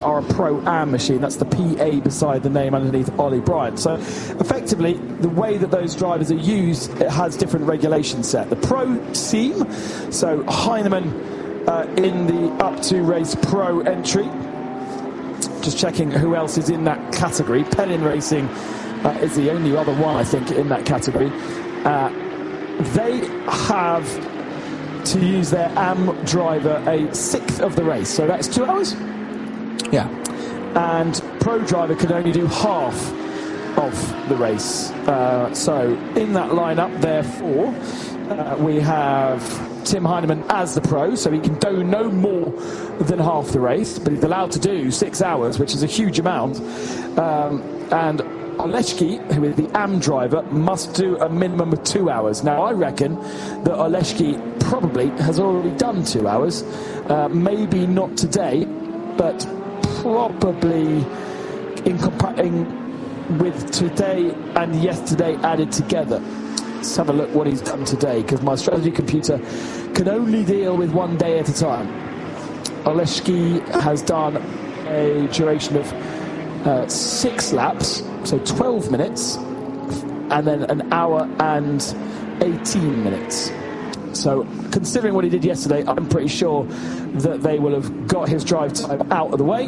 are a Pro-Am machine. That's the PA beside the name underneath Ollie Bryant. So effectively, the way that those drivers are used, it has different regulations set. The Pro Team, so Heinemann in the Up to Race Pro entry. Just checking who else is in that category. Pennine Racing is the only other one, I think, in that category. They have to use their AM driver a sixth of the race, so that's 2 hours. Yeah. And Pro driver can only do half of the race. So in that lineup, therefore, we have Tim Heinemann as the Pro, so he can do no more than half the race, but he's allowed to do 6 hours, which is a huge amount. And Oleszki, who is the AM driver, must do a minimum of 2 hours. Now, I reckon that Oleszki probably has already done 2 hours. Maybe not today, but probably in with today and yesterday added together. Let's have a look what he's done today, because my strategy computer can only deal with 1 day at a time. Oleszki has done a duration of 6 laps, so 12 minutes, and then an hour and 18 minutes. So considering what he did yesterday, I'm pretty sure that they will have got his drive time out of the way,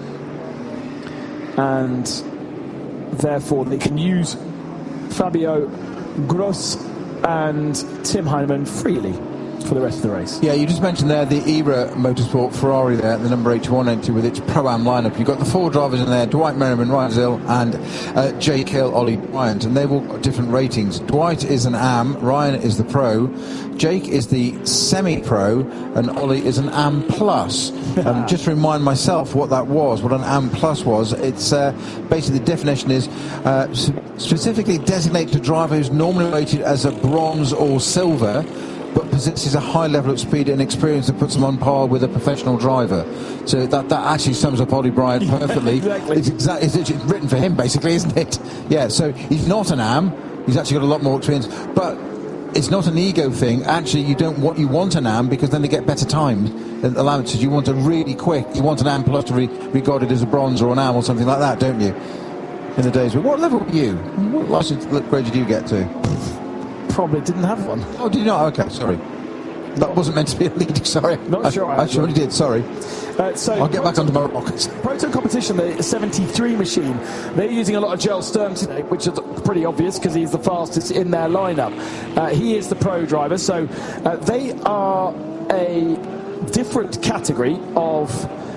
and therefore they can use Fabio Gross and Tim Heinemann freely for the rest of the race. Yeah, you just mentioned there the ERA Motorsport Ferrari there, the number 81 entry with its Pro-Am lineup. You've got the 4 drivers in there, Dwight Merriman, Ryan Zill and Jake Hill, Ollie Bryant, and they've all got different ratings. Dwight is an AM, Ryan is the Pro, Jake is the semi-pro, and Ollie is an AM Plus. Just to remind myself what that was, what an AM Plus was, it's basically the definition is specifically designated a driver who's normally rated as a bronze or silver, but possesses a high level of speed and experience that puts him on par with a professional driver. So that actually sums up Ollie Bryant perfectly. Exactly. It's written for him, basically, isn't it? Yeah, so he's not an AM. He's actually got a lot more experience. But it's not an ego thing. Actually, you want an AM, because then they get better times than allowances. You want a really quick. You want an AM Plus to be regarded as a bronze or an AM or something like that, don't you? In the days. But what level were you? What license grade did you get to? Probably didn't have one. Oh, did you not? Okay, sorry. That wasn't meant to be a lead, sorry. Not sure. I surely did, sorry. So I'll get back onto my rockets. Proton Competition, the 73 machine, they're using a lot of Joel Sturm today, which is pretty obvious because he's the fastest in their lineup. He is the Pro driver, so they are a different category of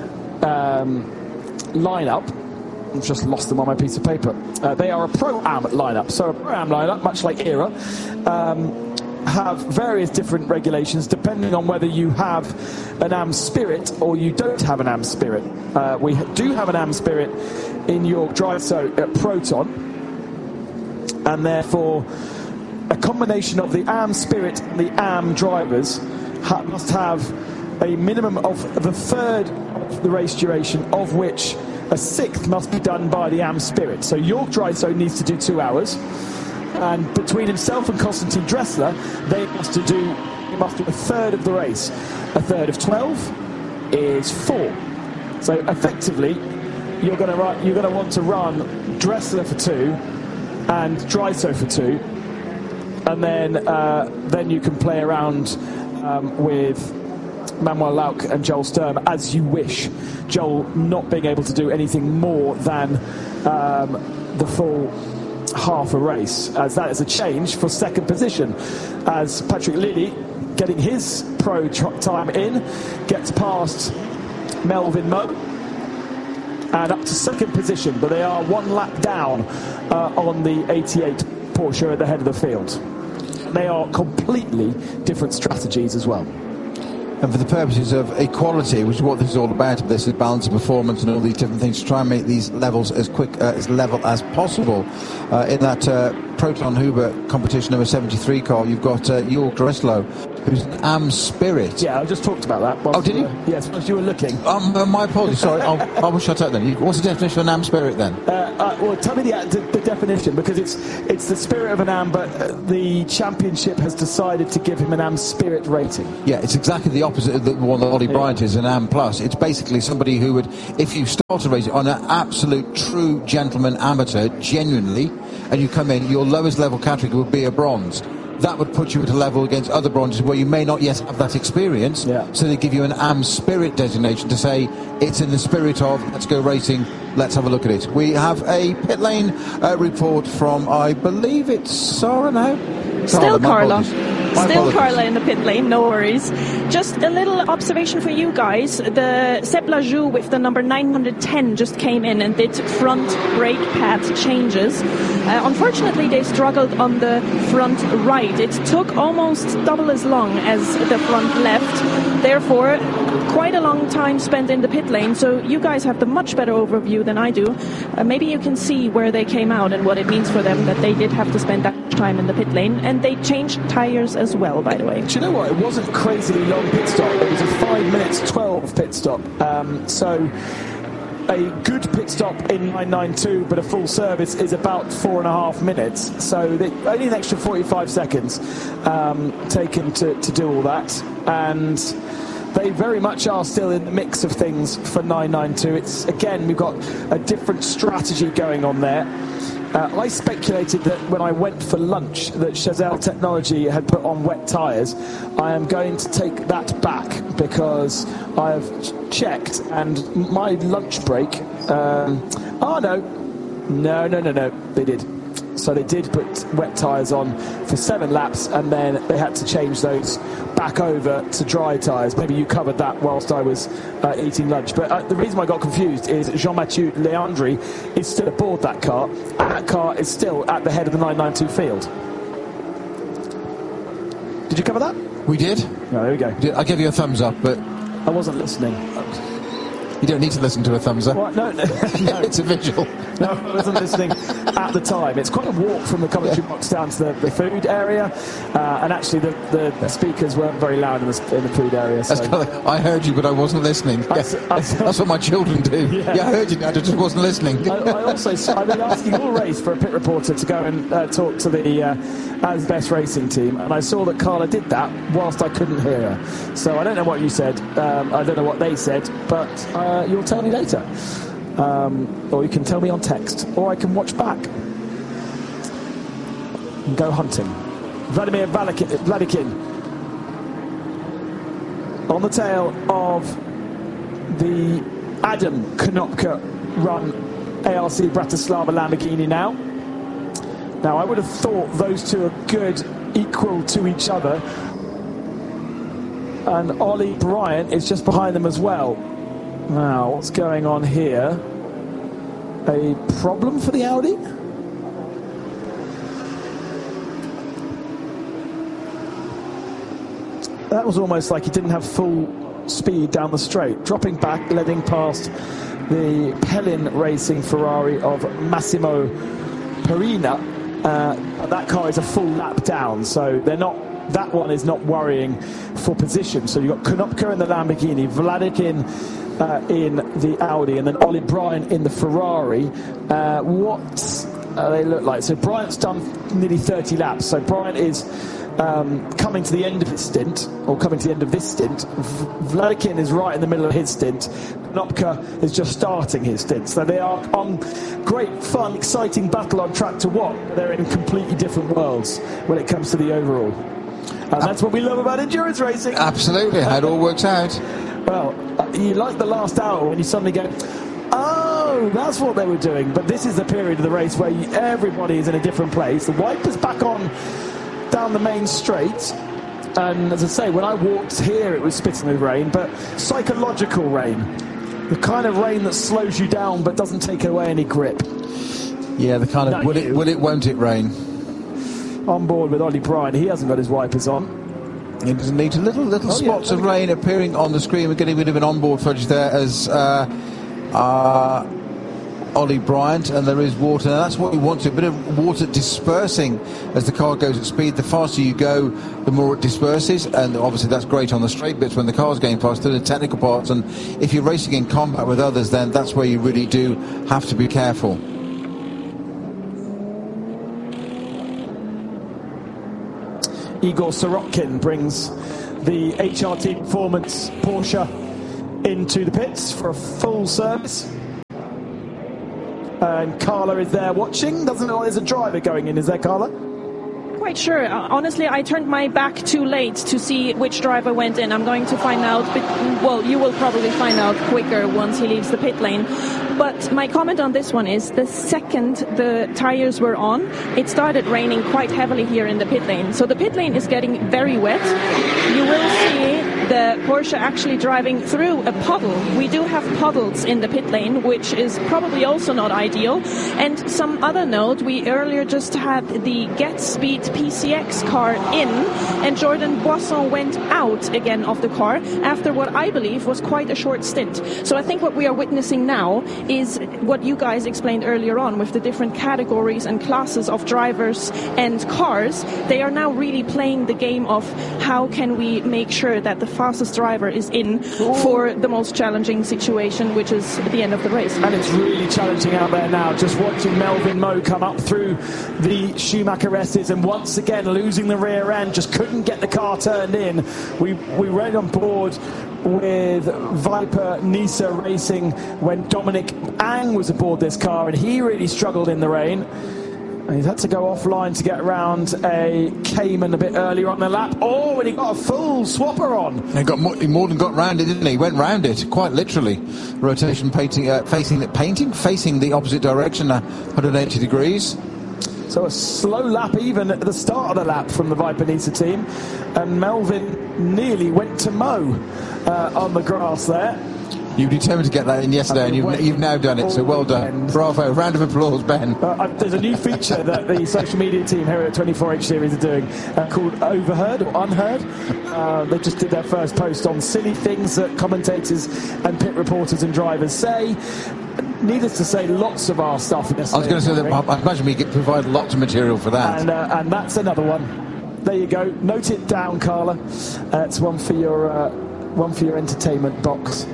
lineup. I've just lost them on my piece of paper. They are a Pro-Am lineup. So a Pro-Am lineup, much like ERA, have various different regulations depending on whether you have an AM Spirit or you don't have an AM Spirit. We do have an AM Spirit in York Drive, so at Proton, and therefore a combination of the AM Spirit and the AM drivers must have a minimum of the third of the race duration, of which a sixth must be done by the AM Spirit. So York Dryso needs to do 2 hours, and between himself and Konstantin Dressler, they must do a third of the race. A third of 12 is 4. So effectively, you're going to want to run Dressler for 2 and Dryso for 2, and then you can play around with Manuel Lauk and Joel Sturm as you wish. Joel not being able to do anything more than the full half a race, as that is a change for second position, as Patrick Lilly, getting his Pro time in, gets past Melvin Moe and up to second position, but they are 1 lap down on the 88 Porsche at the head of the field. They are completely different strategies as well. And for the purposes of equality, which is what this is all about, this is balance of performance and all these different things, to try and make these levels as quick, as level as possible in that Proton Huber competition number 73 car, you've got Jörg Dreslow, who's an Am Spirit. Yeah, I just talked about that. Oh, did you? Yes, whilst you were looking. My apologies, sorry, I will shut up then. What's the definition of an Am Spirit then? Well, tell me the definition, because it's the spirit of an Am, but the championship has decided to give him an Am Spirit rating. Yeah, it's exactly the opposite of the one that Ollie Bryant is, an Am Plus. It's basically somebody who would, if you started racing on an absolute true gentleman amateur, genuinely, and you come in, your lowest level category would be a bronze. That would put you at a level against other bronzes where you may not yet have that experience. Yeah. So they give you an Am Spirit designation to say it's in the spirit of let's go racing, let's have a look at it. We have a pit lane report from, I believe it's Sarah now? Still Carla. Still Carla in the pit lane, no worries. Just a little observation for you guys. The Sepp Lajou with the number 910 just came in and did front brake pad changes. Unfortunately, they struggled on the front right. It took almost double as long as the front left. Therefore, quite a long time spent in the pit lane. So you guys have the much better overview than I do. Maybe you can see where they came out and what it means for them that they did have to spend that time in the pit lane. And they changed tyres as well, by the way. Do you know what? It wasn't crazily long pit stop. It was a 5 minutes 12 pit stop. So a good pit stop in 992, but a full service is about 4.5 minutes. So only an extra 45 seconds taken to do all that. And they very much are still in the mix of things for 992. It's, again, we've got a different strategy going on there. I speculated that when I went for lunch that Chazelle Technology had put on wet tyres. I am going to take that back because I have checked and my lunch break... No, they did. So they did put wet tyres on for 7 laps and then they had to change those back over to dry tyres. Maybe you covered that whilst I was eating lunch. But the reason I got confused is Jean-Mathieu Leandri is still aboard that car, and that car is still at the head of the 992 field. Did you cover that? We did. Oh, there we go. I gave you a thumbs up, but I wasn't listening. You don't need to listen to a thumbs up. What? No. It's a visual. No, I wasn't listening at the time. It's quite a walk from the commentary box down to the food area, and actually the speakers weren't very loud in the food area. So. That's kind of like, I heard you, but I wasn't listening. That's what my children do. Yeah, I heard you, Dad, I just wasn't listening. I've been asking all race for a pit reporter to go and talk to the As Best Racing team, and I saw that Carla did that whilst I couldn't hear her. So I don't know what you said. I don't know what they said, but you'll tell me later. Or you can tell me on text, or I can watch back and go hunting. Vladimir Vladikin on the tail of the Adam Konopka run ARC Bratislava Lamborghini now. Now I would have thought those two are good, equal to each other, and Ollie Bryant is just behind them as well. Now, what's going on here? A problem for the Audi? That was almost like he didn't have full speed down the straight. Dropping back, letting past the Pellin Racing Ferrari of Massimo Perina. That car is a full lap down, so they're not. That one is not worrying for position. So you've got Konopka in the Lamborghini, Vladikin in the Audi, and then Ollie Bryant in the Ferrari. What they look like? So Bryant's done nearly 30 laps. So Bryant is coming to the end of his stint, or coming to the end of this stint. Vladikin is right in the middle of his stint. Konopka is just starting his stint. So they are on great, fun, exciting battle on track to watch. They're in completely different worlds when it comes to the overall. And that's what we love about endurance racing. Absolutely, how it all works out. Well, you like the last hour when you suddenly go, oh, that's what they were doing. But this is the period of the race where everybody is in a different place. The wiper's back on down the main straight. And as I say, when I walked here, it was spitting with rain, but psychological rain. The kind of rain that slows you down but doesn't take away any grip. Yeah, the kind of, will it, won't it rain? On board with Ollie Bryant, he hasn't got his wipers on. It doesn't need little spots of rain appearing on the screen. We're getting a bit of an onboard footage there as Ollie Bryant, and there is water. Now, that's what we want to, a bit of water dispersing as the car goes at speed. The faster you go, the more it disperses, and obviously that's great on the straight bits when the car's going faster, the technical parts, and if you're racing in combat with others, then that's where you really do have to be careful. Igor Sorokin brings the HRT Performance Porsche into the pits for a full service. And Carla is there watching. Doesn't know there's a driver going in, is there, Carla? Quite sure. Honestly, I turned my back too late to see which driver went in. I'm going to find out, but, well, you will probably find out quicker once he leaves the pit lane. But my comment on this one is the second the tires were on, it started raining quite heavily here in the pit lane. So the pit lane is getting very wet. You will see the Porsche actually driving through a puddle. We do have puddles in the pit lane, which is probably also not ideal. And some other note, we earlier just had the Get Speed PCX car in, and Jordan Boisson went out again of the car after what I believe was quite a short stint. So I think what we are witnessing now is what you guys explained earlier on with the different categories and classes of drivers and cars. They are now really playing the game of how can we make sure that the fastest driver is in for the most challenging situation, which is the end of the race. And it's really challenging out there now, just watching Melvin Moe come up through the Schumacher S's and once again losing the rear end, just couldn't get the car turned in. We ran on board with Viper Nisa Racing when Dominic Ang was aboard this car, and he really struggled in the rain. And he's had to go offline to get around a Cayman a bit earlier on the lap. Oh, and he got a full swapper on. He more than got round it, didn't he? He went round it, quite literally. Rotation facing the opposite direction, 180 degrees. So a slow lap even at the start of the lap from the Viper Nisa team. And Melvin nearly went to Moe on the grass there. You were determined to get that in yesterday, and you've now done it, so well done. Bravo. Round of applause, Ben. There's a new feature that the social media team here at 24H Series are doing called Overheard or Unheard. They just did their first post on silly things that commentators and pit reporters and drivers say. Needless to say, lots of our stuff. I was going to say that I imagine we provide lots of material for that. And that's another one. There you go. Note it down, Carla. It's one for your entertainment box.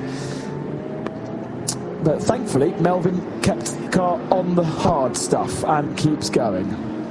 But thankfully, Melvin kept the car on the hard stuff and keeps going.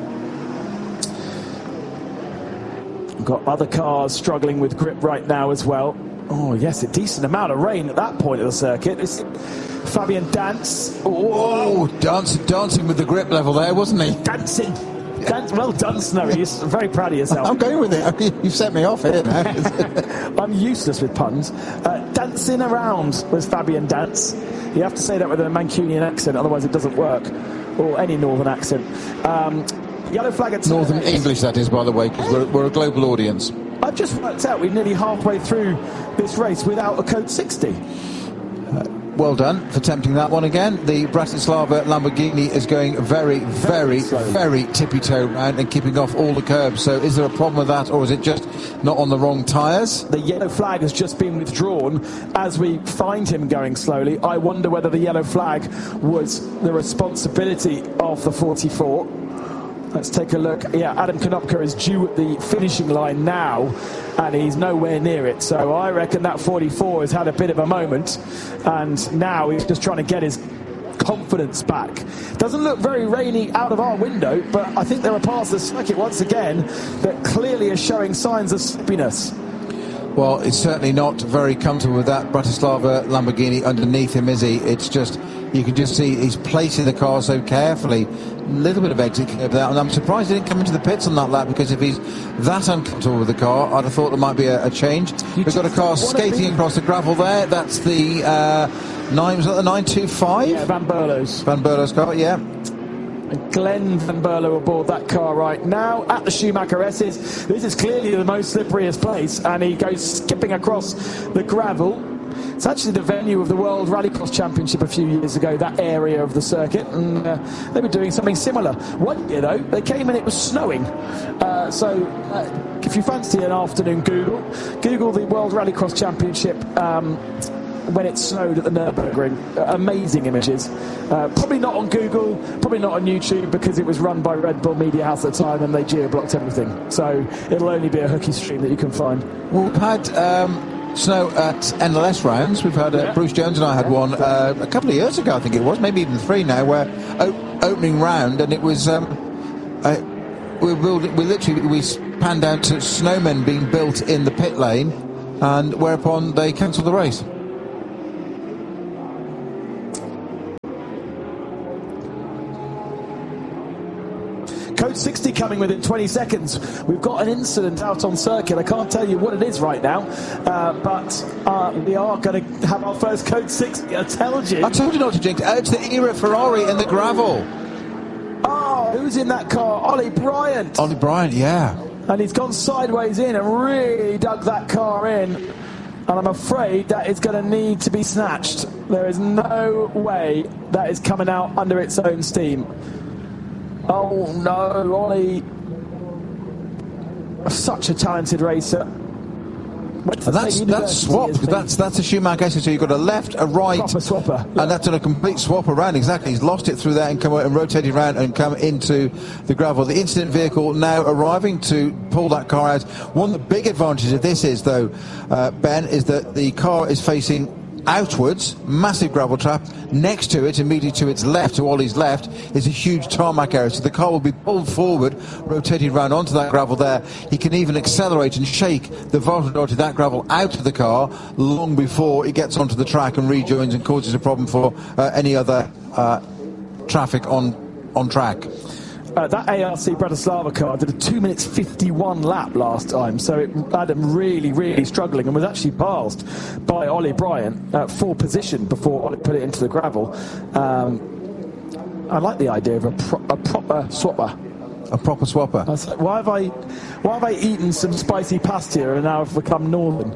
We've got other cars struggling with grip right now as well. Oh, yes, a decent amount of rain at that point of the circuit. It's Fabian Dance. Oh, dancing with the grip level there, wasn't he? Dancing. Well done, Snowy. You're very proud of yourself. I'm going with it. You've set me off here now. I'm useless with puns. Dancing around was Fabian Dance. You have to say that with a Mancunian accent, otherwise it doesn't work. Or any northern accent. Yellow flag at Northern English, that is, by the way, because we're a global audience. I've just worked out we're nearly halfway through this race without a code 60. Well done for tempting that one again. The Bratislava Lamborghini is going very, very, very tippy-toe round and keeping off all the curbs. So is there a problem with that, or is it just not on the wrong tyres? The yellow flag has just been withdrawn as we find him going slowly. I wonder whether the yellow flag was the responsibility of the 44. Let's take a look. Yeah, Adam Konopka is due at the finishing line now, and he's nowhere near it. So I reckon that 44 has had a bit of a moment, and now he's just trying to get his confidence back. Doesn't look very rainy out of our window, but I think there are parts of the circuit once again that clearly are showing signs of slippiness. Well, it's certainly not very comfortable with that Bratislava Lamborghini underneath him, is he? It's just, you can just see he's placing the car so carefully. A little bit of exit curve there, and I'm surprised he didn't come into the pits on that lap, because if he's that uncomfortable with the car, I'd have thought there might be a change. We've got a car skating across the gravel there. That's the 925? Yeah, Van Berlo's car, yeah. And Glenn Van Berlo aboard that car right now at the Schumacher S's. This is clearly the most slipperiest place, and he goes skipping across the gravel. It's actually the venue of the World Rallycross Championship a few years ago, that area of the circuit, and they were doing something similar. One year, though, they came and it was snowing. So if you fancy an afternoon Google the World Rallycross Championship when it snowed at the Nürburgring. Amazing images. Probably not on Google, probably not on YouTube, because it was run by Red Bull Media House at the time and they geo-blocked everything. So it'll only be a hooky stream that you can find. Well, we've had snow at NLS rounds. We've had Bruce Jones and I had one a couple of years ago, I think it was, maybe even 3 now, where opening round, and it was we panned out to snowmen being built in the pit lane, and whereupon they cancelled the race. Code 60 coming within 20 seconds. We've got an incident out on circuit. I can't tell you what it is right now, but we are going to have our first Code 60. I told you not to jinx. It's the ERA Ferrari in the gravel. Oh, who's in that car? Ollie Bryant. Ollie Bryant, yeah. And he's gone sideways in and really dug that car in. And I'm afraid that is going to need to be snatched. There is no way that is coming out under its own steam. Oh no, Ollie. Such a talented racer. That's swapped. That's a Schumacher. So you've got a left, a right, proper swapper, and that's on a complete swap around. Exactly, he's lost it through there and come out and rotated around and come into the gravel. The incident vehicle now arriving to pull that car out. One of the big advantages of this is, though, Ben, is that the car is facing outwards, massive gravel trap. Next to it, immediately to its left, to Ollie's left, is a huge tarmac area. So the car will be pulled forward, rotated round onto that gravel there. He can even accelerate and shake the vast majority of that gravel out of the car long before it gets onto the track and rejoins and causes a problem for any other traffic on track. That ARC Bratislava car did a 2 minutes 51 lap last time, so it had him really, really struggling and was actually passed by Ollie Bryant for position before Ollie put it into the gravel. I like the idea of a proper swapper. A proper swapper. I was like, why have I eaten some spicy pasta and now I've become northern?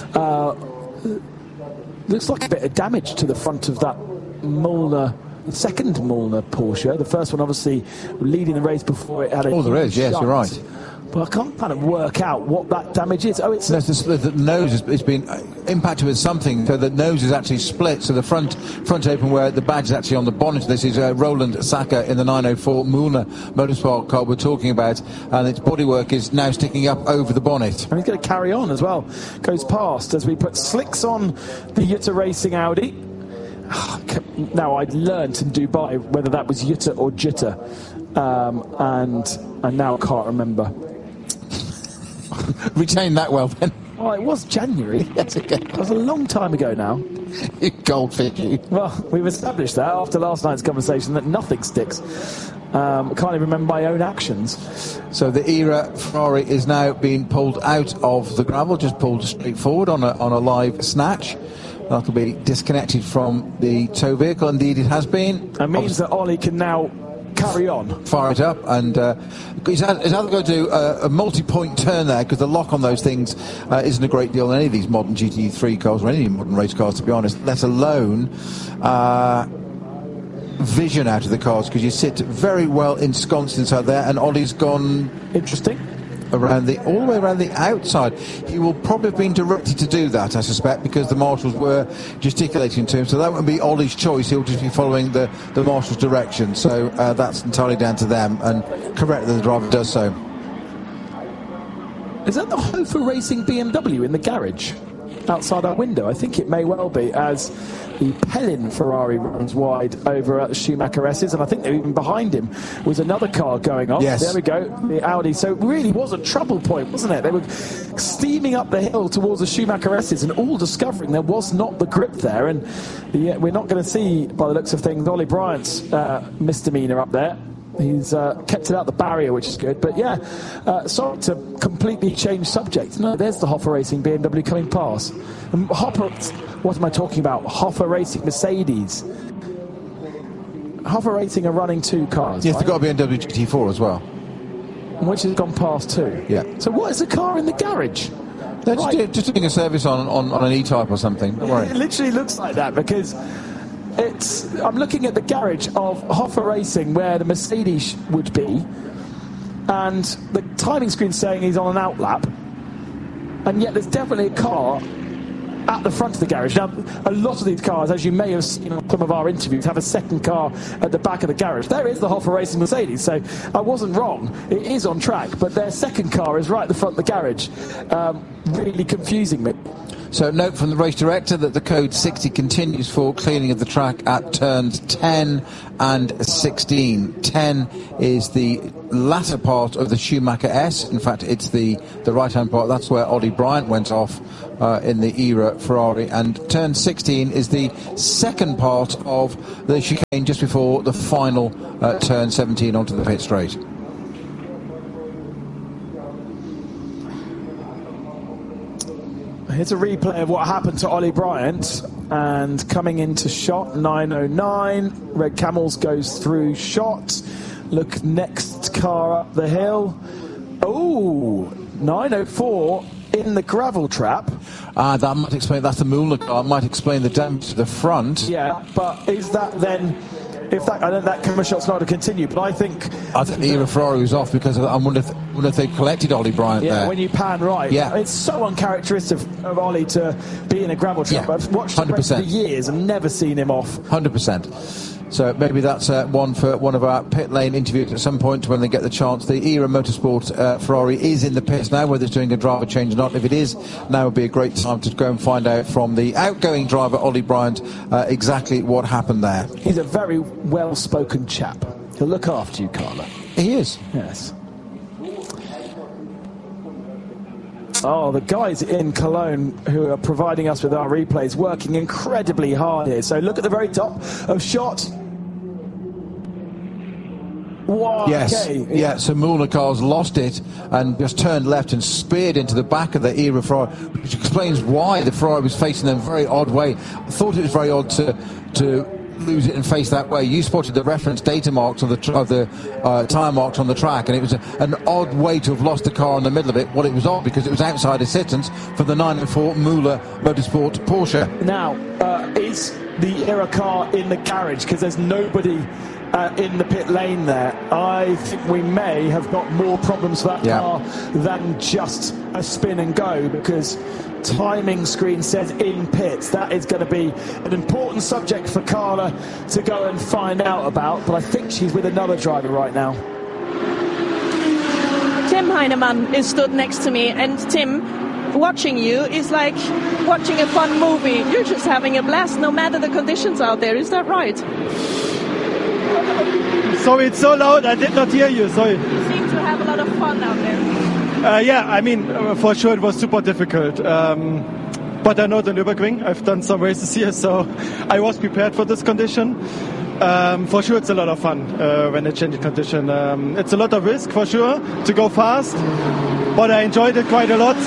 Looks like a bit of damage to the front of that Mullner. Second Mullner Porsche. The first one obviously leading the race before it had a there is, yes, you're right. But I can't kind of work out what that damage is. Oh, it's... No, the nose has been impacted with something, so the nose is actually split, so the front open where the badge is actually on the bonnet. This is Roland Saka in the 904 Mullner Motorsport car we're talking about, and its bodywork is now sticking up over the bonnet. And he's going to carry on as well. Goes past as we put slicks on the Jutta Racing Audi. Now, I'd learnt in Dubai whether that was Jutta or Jutta, and I now can't remember. Retain that well, then. Oh, it was January. Yes, okay. That was a long time ago now. You goldfish, you. Well, we've established that after last night's conversation that nothing sticks. Can't even remember my own actions. So the ERA Ferrari is now being pulled out of the gravel, just pulled straight forward on a live snatch. That'll be disconnected from the tow vehicle. Indeed, it has been. That means that Ollie can now carry on. Fire it up, and he's either going to do a multi-point turn there, because the lock on those things isn't a great deal in any of these modern GT3 cars, or any modern race cars, to be honest, let alone vision out of the cars, because you sit very well ensconced inside there, and Ollie's gone... Interesting. All the way around the outside. He will probably have been directed to do that, I suspect, because the marshals were gesticulating to him. So that won't be Ollie's choice. He'll just be following the marshals' direction. So that's entirely down to them, and correct that the driver does so. Is that the Hofer Racing BMW in the garage outside our window? I think it may well be, as the Pellin Ferrari runs wide over at the Schumacher S's, and I think even behind him was another car going off. Yes. There we go, the Audi. So it really was a trouble point, wasn't it? They were steaming up the hill towards the Schumacher S's and all discovering there was not the grip there, and we're not going to see, by the looks of things, Ollie Bryant's misdemeanor up there. He's kept it out the barrier, which is good. But yeah, sorry to completely change subject. No, there's the Hoffa Racing BMW coming past. And what am I talking about? Hoffa Racing Mercedes. Hoffa Racing are running 2 cars. Yes, right? they've got a BMW GT4 as well. Which has gone past 2. Yeah. So what is the car in the garage? They're just doing a service on an E-Type or something. Don't worry. It literally looks like that, because... I'm looking at the garage of Hoffa Racing where the Mercedes would be, and the timing screen's saying he's on an outlap, and yet there's definitely a car at the front of the garage. Now, a lot of these cars, as you may have seen on some of our interviews, have a second car at the back of the garage. There is the Hoffa Racing Mercedes, so I wasn't wrong. It is on track, but their second car is right at the front of the garage. Really confusing me. So note from the race director that the code 60 continues for cleaning of the track at turns 10 and 16. 10 is the latter part of the Schumacher S. In fact, it's the right-hand part. That's where Ollie Bryant went off in the era Ferrari. And turn 16 is the second part of the chicane just before the final turn 17 onto the pit straight. Here's a replay of what happened to Ollie Bryant, and coming into shot 909, Red Camels goes through shot. Look, next car up the hill. Oh, 904 in the gravel trap. That might explain, that's the Müller car, might explain the damage to the front. Yeah, but is that then... If that, I don't know, that camera shot's not to continue, but I think the era Ferrari was off because I wonder if they collected Ollie Bryant there. Yeah, when you pan right. Yeah. It's so uncharacteristic of Ollie to be in a gravel trap. Yeah, I've watched him for years and never seen him off. 100%. So maybe that's one for one of our pit lane interviews at some point when they get the chance. The ERA Motorsport Ferrari is in the pits now, whether it's doing a driver change or not. If it is, now would be a great time to go and find out from the outgoing driver, Ollie Bryant, exactly what happened there. He's a very well-spoken chap. He'll look after you, Carla. He is. Yes. Oh, the guys in Cologne who are providing us with our replays working incredibly hard here. So look at the very top of shot. Wow, yes, okay. Yeah, so Müller cars lost it and just turned left and speared into the back of the era Ferrari, which explains why the Ferrari was facing them very odd way. I thought it was very odd to lose it and face that way. You spotted the reference data marks of the tyre marks on the track, and it was an odd way to have lost the car in the middle of it. Well, it was odd because it was outside assistance for the 904 Müller Motorsport Porsche. Now, is the era car in the garage? Because there's nobody in the pit lane there. I think we may have got more problems for that car than just a spin and go, because timing screen says in pits. That is going to be an important subject for Carla to go and find out about, but I think she's with another driver right now. Tim Heinemann is stood next to me, and Tim, watching you is like watching a fun movie. You're just having a blast no matter the conditions out there. Is that right? Sorry, it's so loud, I did not hear you, sorry. You seem to have a lot of fun out there. Yeah, I mean, for sure it was super difficult. But I know the Nürburgring, I've done some races here, so I was prepared for this condition. For sure it's a lot of fun when it's changing condition. It's a lot of risk, for sure, to go fast, but I enjoyed it quite a lot.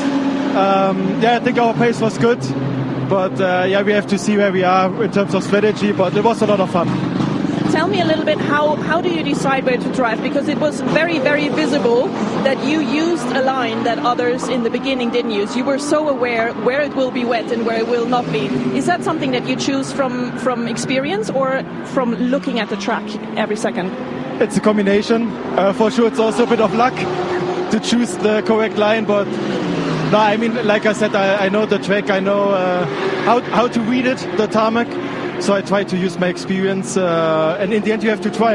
I think our pace was good, but we have to see where we are in terms of strategy, but it was a lot of fun. Tell me a little bit, how do you decide where to drive? Because it was very, very visible that you used a line that others in the beginning didn't use. You were so aware where it will be wet and where it will not be. Is that something that you choose from experience or from looking at the track every second? It's a combination. For sure, it's also a bit of luck to choose the correct line, but no, I mean, like I said, I know the track, I know how to read it, the tarmac. So I try to use my experience, and in the end you have to try.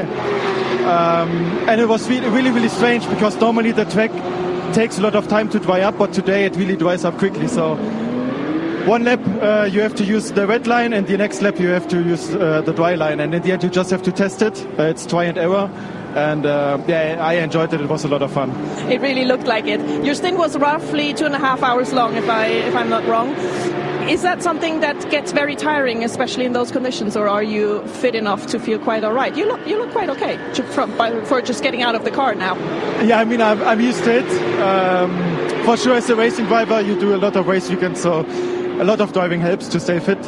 And it was really, really strange, because normally the track takes a lot of time to dry up, but today it really dries up quickly. So one lap you have to use the wet line, and the next lap you have to use the dry line. And in the end you just have to test it. It's try and error. And I enjoyed it. It was a lot of fun. It really looked like it. Your stint was roughly 2.5 hours long, if I'm not wrong. Is that something that gets very tiring, especially in those conditions, or are you fit enough to feel quite all right? You look quite okay for just getting out of the car now. Yeah, I mean, I'm used to it. For sure, as a racing driver, you do a lot of race weekends, so a lot of driving helps to stay fit.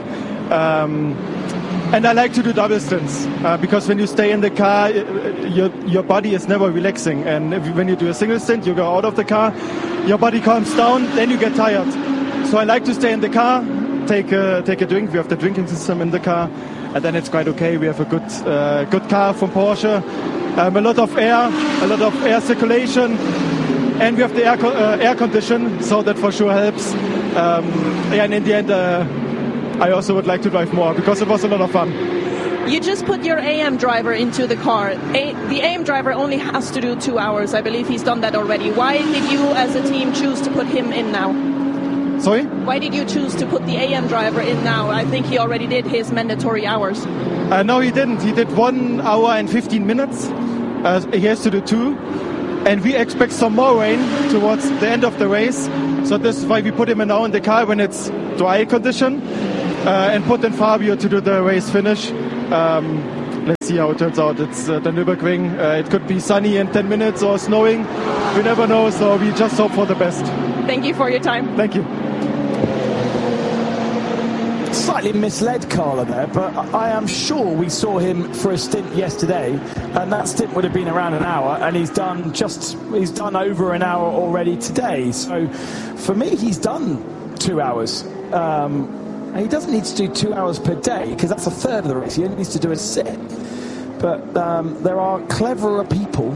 And I like to do double stints because when you stay in the car, your body is never relaxing. And when you do a single stint, you go out of the car, your body calms down, then you get tired. So I like to stay in the car, take a drink. We have the drinking system in the car, and then it's quite okay. We have a good car from Porsche, a lot of air circulation, and we have the air condition, so that for sure helps. And in the end, I also would like to drive more because it was a lot of fun. You just put your AM driver into the car. The AM driver only has to do 2 hours. I believe he's done that already. Why did you, as a team, choose to put him in now? Sorry? Why did you choose to put the AM driver in now? I think he already did his mandatory hours. No, he didn't. He did 1 hour and 15 minutes. He has to do 2. And we expect some more rain towards the end of the race. So this is why we put him now in the car when it's dry condition. And put in Fabio to do the race finish. Let's see how it turns out. It's the Nürburgring. It could be sunny in 10 minutes or snowing. We never know, so we just hope for the best. Thank you for your time. Thank you. Slightly misled Carla there, but I am sure we saw him for a stint yesterday, and that stint would have been around an hour, and he's done over an hour already today. So for me, he's done 2 hours. And he doesn't need to do 2 hours per day because that's a third of the race. He only needs to do a sit. But there are cleverer people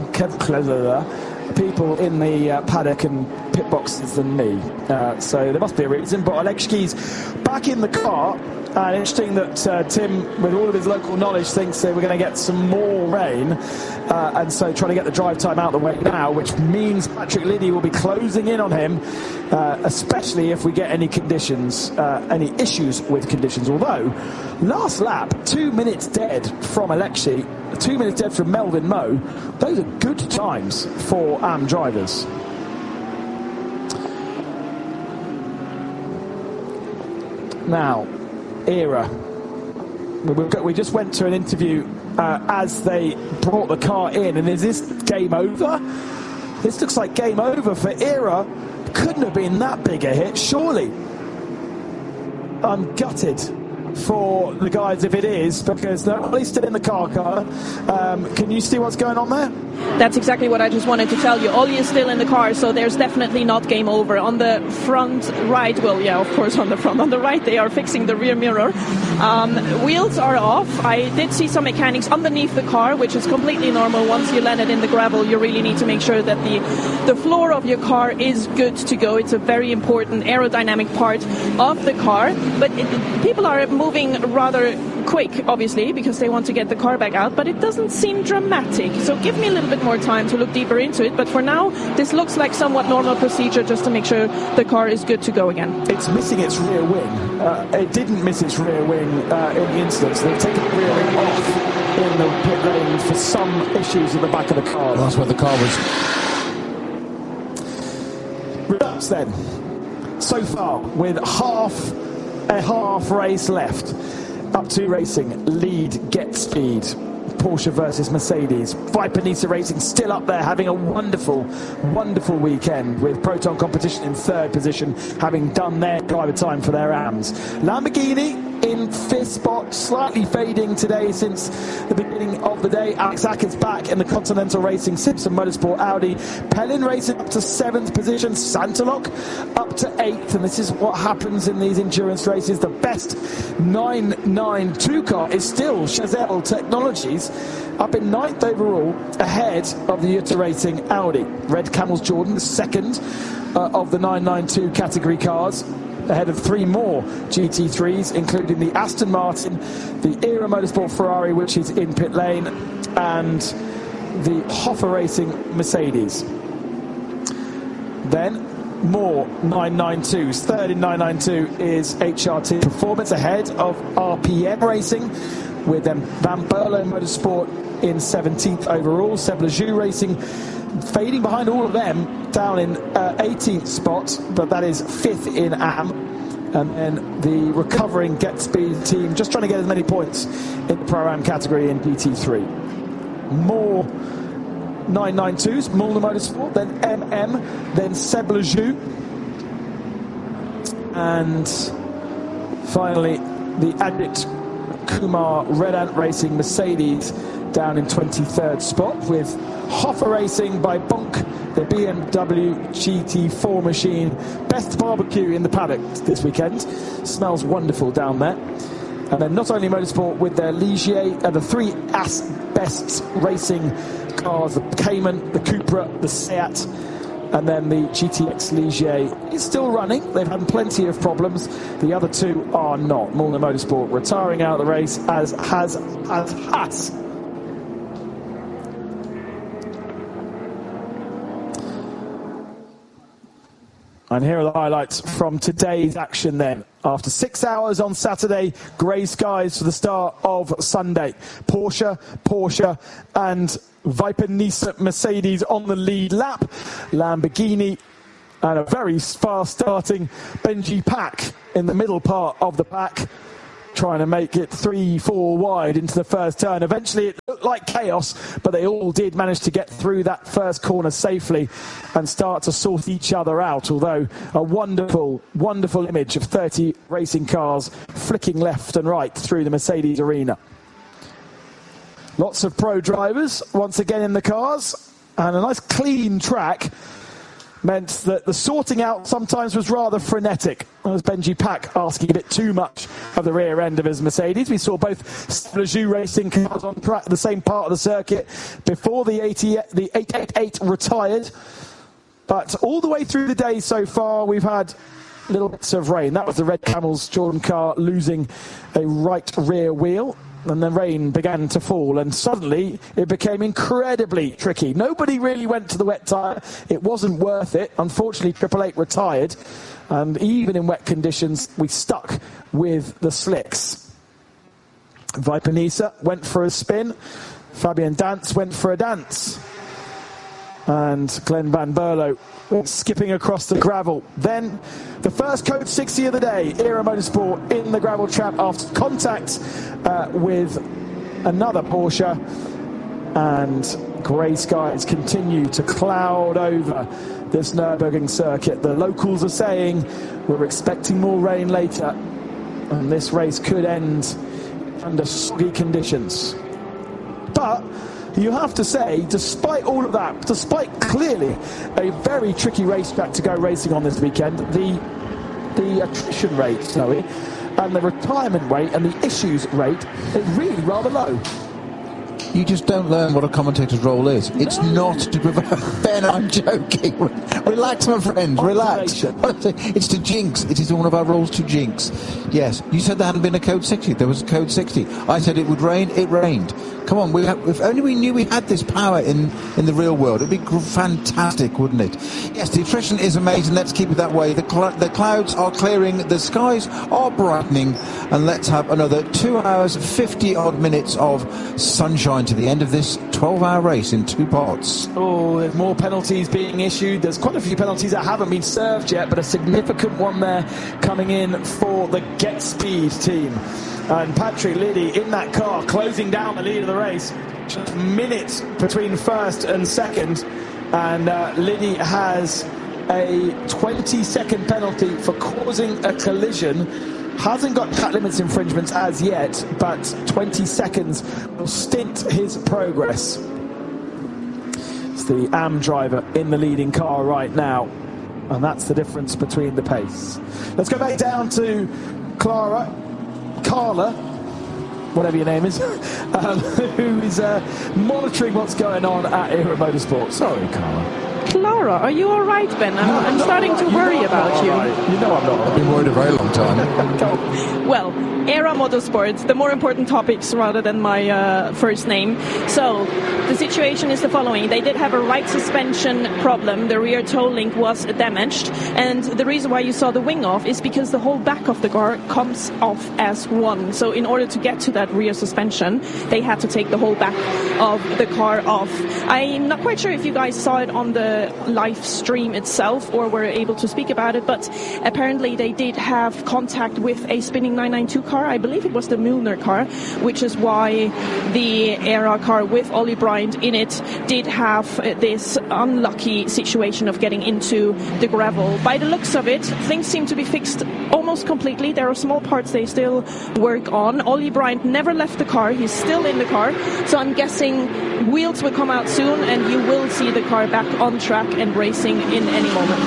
in the paddock and pit boxes than me. So there must be a reason. But Alekski's back in the car. And interesting that Tim, with all of his local knowledge, thinks that we're going to get some more rain. And so trying to get the drive time out of the way now, which means Patrick Liddy will be closing in on him, especially if we get any conditions, any issues with conditions. Although, last lap, 2 minutes dead from Alexi, 2 minutes dead from Melvin Moe. Those are good times for AM drivers. Now, ERA. We just went to an interview as they brought the car in, and is this game over? This looks like game over for ERA. Couldn't have been that big a hit, surely. I'm gutted for the guys if it is, because they're at least still in the car. Can you see what's going on there? That's exactly what I just wanted to tell you. Ollie is still in the car, so there's definitely not game over. On the front right, well, yeah, of course on the front. On the right, they are fixing the rear mirror. Wheels are off. I did see some mechanics underneath the car, which is completely normal. Once you land it in the gravel, you really need to make sure that the floor of your car is good to go. It's a very important aerodynamic part of the car. But people are moving rather quick, obviously, because they want to get the car back out, but it doesn't seem dramatic. So give me a little bit more time to look deeper into it. But for now, this looks like somewhat normal procedure just to make sure the car is good to go again. It's missing its rear wing. It didn't miss its rear wing in the instance. They've taken the rear wing off in the pit lane for some issues at the back of the car. Well, that's where the car was. Results then. So far, with a half race left. Up to Racing, lead, Get Speed, Porsche versus Mercedes. Viper Nisa Racing still up there, having a wonderful, wonderful weekend, with Proton Competition in third position, having done their driver time for their AMs. Lamborghini in fifth spot, slightly fading today since the beginning of the day. Alex Acker's back in the Continental Racing, Simpson Motorsport, Audi. Pellin Racing up to seventh position, Santalok up to eighth, and this is what happens in these endurance races. The best 992 car is still Chazelle Technologies, up in ninth overall, ahead of the Jutta Racing Audi. Red Camels Jordan, the second of the 992 category cars, ahead of three more GT3s, including the Aston Martin, the ERA Motorsport Ferrari, which is in pit lane, and the Hoffa Racing Mercedes. Then more 992s. Third in 992 is HRT Performance, ahead of RPM Racing, with them Van Berlo Motorsport in 17th overall. Seb Lejeune Racing fading behind all of them, down in 18th spot, but that is 5th in AM. And then the recovering Get Speed team just trying to get as many points in the Pro-Am category in GT3. More 992s, Mulner Motorsport, then MM, then Seb Lejeune, and finally the Adit Kumar Red Ant Racing Mercedes down in 23rd spot, with Hoffa Racing by Bonk, the BMW GT4 machine. Best barbecue in the paddock this weekend. Smells wonderful down there. And then Not Only Motorsport with their Ligier, the three best racing cars, the Cayman, the Cupra, the Seat, And then the GTX Ligier is still running. They've had plenty of problems. The other two are not. Mühlner Motorsport retiring out of the race, as has Haas. And here are the highlights from today's action then. After 6 hours on Saturday, grey skies for the start of Sunday. Porsche and Viper-Nissen Mercedes on the lead lap. Lamborghini and a very fast starting Benji Pack in the middle part of the pack, trying to make it 3-4 wide into the first turn. Eventually it looked like chaos, but they all did manage to get through that first corner safely and start to sort each other out, although a wonderful image of 30 racing cars flicking left and right through the Mercedes arena. Lots of pro drivers once again in the cars, and a nice clean track meant that the sorting out sometimes was rather frenetic. That was Benji Pack asking a bit too much of the rear end of his Mercedes. We saw both Lejeune racing cars on track, the same part of the circuit, before the 888 retired. But all the way through the day so far, we've had little bits of rain. That was the Red Camels Jordan car losing a right rear wheel. And the rain began to fall, and suddenly it became incredibly tricky. Nobody really went to the wet tyre. It wasn't worth it. Unfortunately, Triple Eight retired, and even in wet conditions, we stuck with the slicks. Viper-Nissen went for a spin. Fabian Dance went for a dance. And Glenn Van Berlo went skipping across the gravel. Then the first Code 60 of the day, Era Motorsport in the gravel trap after contact with another Porsche, and grey skies continue to cloud over this Nürburgring circuit. The locals are saying we're expecting more rain later, and this race could end under soggy conditions. But you have to say, despite all of that, despite clearly a very tricky racetrack to go racing on this weekend, the attrition rate, Zoe, and the retirement rate and the issues rate is really rather low. You just don't learn what a commentator's role is. It's not to provide... Ben, I'm joking. Relax, my friend. Relax. It's to jinx. It is one of our roles to jinx. Yes, you said there hadn't been a Code 60. There was a Code 60. I said it would rain. It rained. Come on, if only we knew we had this power in the real world, it'd be fantastic, wouldn't it? Yes, the attrition is amazing. Let's keep it that way. The clouds are clearing, the skies are brightening, and let's have another 2 hours, 50-odd minutes of sunshine to the end of this 12-hour race in two parts. Oh, there's more penalties being issued. There's quite a few penalties that haven't been served yet, but a significant one there coming in for the Get Speed team. And Patrick Liddy in that car, closing down the lead of the race. Just minutes between first and second. And Liddy has a 20-second penalty for causing a collision. Hasn't got track limits infringements as yet, but 20 seconds will stint his progress. It's the AM driver in the leading car right now. And that's the difference between the pace. Let's go back down to Carla, whatever your name is, who is monitoring what's going on at Era Motorsport. Sorry, Carla. Clara, are you all right, Ben? I'm starting to worry about you. Right. You know I'm not. I've been worried a very long time. Well, Era Motorsports, the more important topics rather than my first name. So, the situation is the following. They did have a right suspension problem. The rear toe link was damaged. And the reason why you saw the wing off is because the whole back of the car comes off as one. So, in order to get to that rear suspension, they had to take the whole back of the car off. I'm not quite sure if you guys saw it on the live stream itself or were able to speak about it, but apparently they did have contact with a spinning 992 car. I believe it was the Mühlner car, which is why the Era car with Ollie Bryant in it did have this unlucky situation of getting into the gravel. By the looks of it, things seem to be fixed almost completely. There are small parts they still work on. Ollie Bryant never left the car. He's still in the car. So I'm guessing wheels will come out soon and you will see the car back on track and racing in any moment.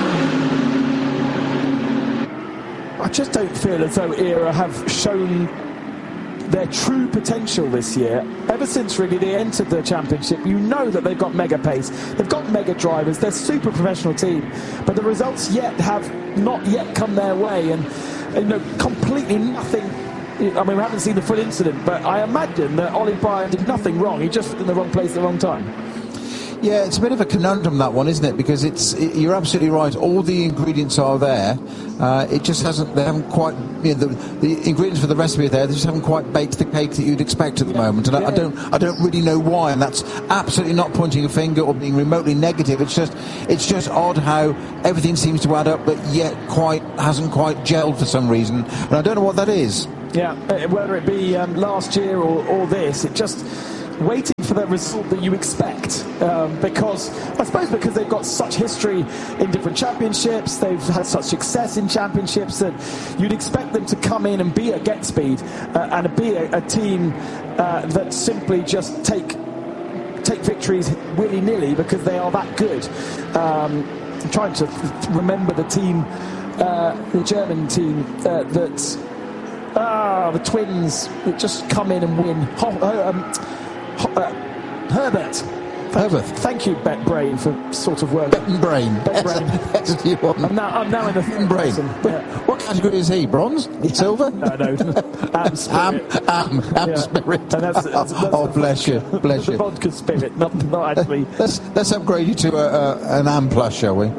I just don't feel as though Era have shown their true potential this year. Ever since really they entered the championship, you know that they've got mega pace, they've got mega drivers, they're a super professional team, but the results have not yet come their way, and completely nothing. I mean, we haven't seen the full incident, but I imagine that Ollie Bryan did nothing wrong. He just was in the wrong place at the wrong time. Yeah, it's a bit of a conundrum, that one, isn't it? Because you're absolutely right. All the ingredients are there. It just hasn't. They haven't quite. The ingredients for the recipe are there. They just haven't quite baked the cake that you'd expect at the moment. And I don't really know why. And that's absolutely not pointing a finger or being remotely negative. It's just odd how everything seems to add up, but yet hasn't quite gelled for some reason. And I don't know what that is. Yeah, whether it be last year or this, it just waiting for the result that you expect, because they've got such history in different championships, they've had such success in championships, that you'd expect them to come in and be a get speed and be a team that simply just take victories willy-nilly because they are that good. I'm trying to remember the team, the German team the twins that just come in and win. Herbert. Thank you, Bet Brain, for sort of work. Bet Brain. I'm now in the third Brain. Yeah. What category is he? Bronze? Silver? No. Am Spirit. Am Spirit. And that's bless you. The vodka spirit, not actually. Let's upgrade you to an Am Plus, shall we?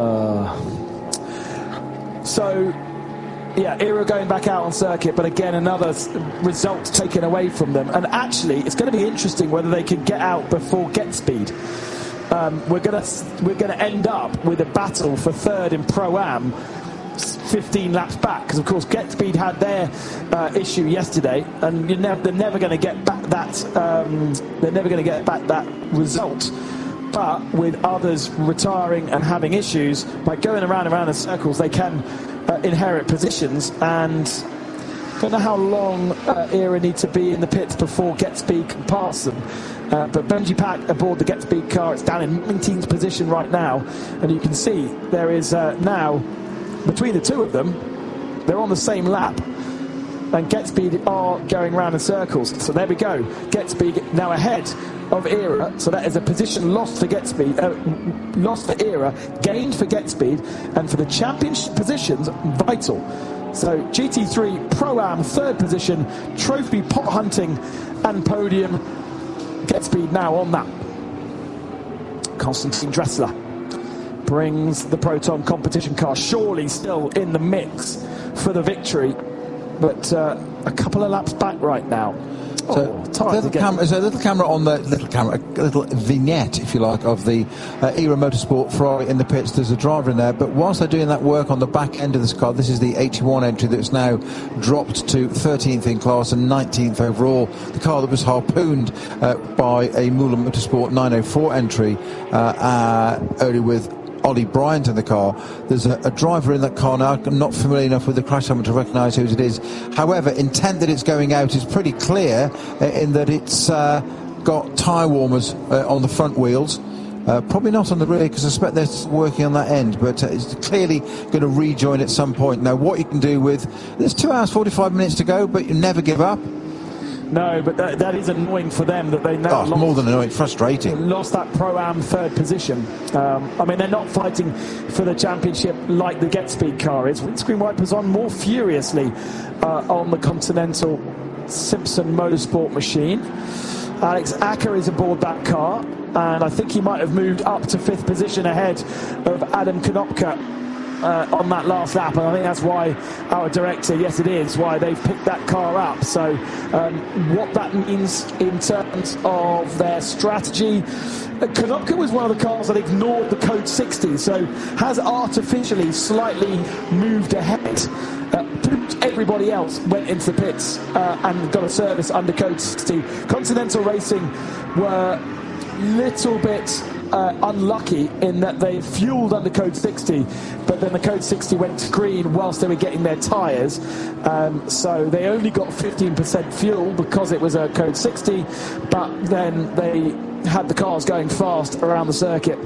Era going back out on circuit, but again another result taken away from them. And actually, it's going to be interesting whether they can get out before get speed. We're going to end up with a battle for third in Pro-Am, 15 laps back, because of course get speed had their issue yesterday, and they're never going to get back that. They're never going to get back that result. But with others retiring and having issues, by going around the circles, they can inherit positions. And I don't know how long Era need to be in the pits before GetSpeed can pass them. But Benji Pack aboard the GetSpeed car, it's down in 19th position right now, and you can see there is now, between the two of them, they're on the same lap, and GetSpeed are going round in circles. So there we go, GetSpeed now ahead of Era, so that is a position lost for GetSpeed, lost for Era, gained for GetSpeed, and for the championship positions, vital. So GT3 Pro-Am third position, trophy, pot hunting and podium. GetSpeed now on that. Konstantin Dressler brings the Proton competition car, surely still in the mix for the victory, but a couple of laps back right now. There's a little camera on the a little vignette, if you like, of the Era Motorsport Ferrari in the pits. There's a driver in there, but whilst they're doing that work on the back end of this car, this is the 81 entry that's now dropped to 13th in class and 19th overall. The car that was harpooned by a Müller Motorsport 904 entry early with Ollie Bryant in the car. There's a driver in that car now. I'm not familiar enough with the crash helmet to recognise whose it is. However, intent that it's going out is pretty clear in that it's got tyre warmers on the front wheels. Probably not on the rear, because I suspect they're working on that end, but it's clearly going to rejoin at some point. Now, what you can do there's 2 hours 45 minutes to go, but you never give up. No, but that is annoying for them that they now lost, more than annoying, frustrating. Lost that Pro-Am third position. I mean, they're not fighting for the championship like the GetSpeed car is. Windscreen wipers on more furiously on the Continental Simpson Motorsport machine. Alex Acker is aboard that car, and I think he might have moved up to 5th position ahead of Adam Konopka on that last lap, and I think that's why our director, yes it is, why they've picked that car up. So what that means in terms of their strategy, Konopka was one of the cars that ignored the code 60, so has artificially slightly moved ahead. Everybody else went into the pits and got a service under code 60. Continental Racing were little bit unlucky in that they fueled under code 60, but then the code 60 went to green whilst they were getting their tyres, so they only got 15% fuel because it was a code 60, but then they had the cars going fast around the circuit,